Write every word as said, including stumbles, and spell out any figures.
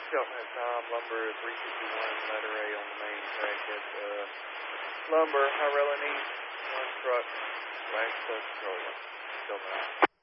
Shelton at Tom, lumber three fifty-one, letter A on the main track at uh, lumber, High Railing East, one truck, slash plus controller. Shelton.